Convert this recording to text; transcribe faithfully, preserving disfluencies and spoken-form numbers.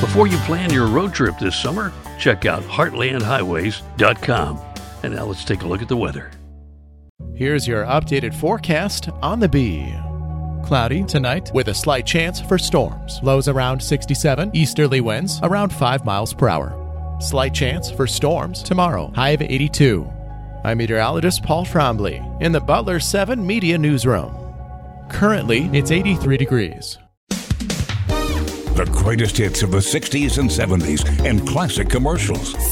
Before you plan your road trip this summer, check out heartland highways dot com. And now let's take a look at the weather. Here's your updated forecast on the Bee. Cloudy tonight with a slight chance for storms. Lows around sixty-seven, easterly winds around five miles per hour. Slight chance for storms tomorrow, high of eighty-two. I'm meteorologist Paul Trombley in the Butler seven Media Newsroom. Currently, it's eighty-three degrees. The greatest hits of the sixties and seventies and classic commercials.